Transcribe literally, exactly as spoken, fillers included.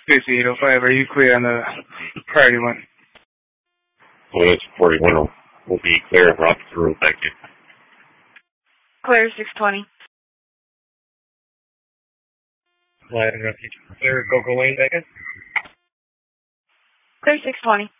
Stacy eight oh five, are you clear on the priority one? Well, it's forty-one will, will be clear and rock through. Thank you. Clear six twenty. Well, I don't know if you can clear Coco Lane, Becca. Clear six twenty.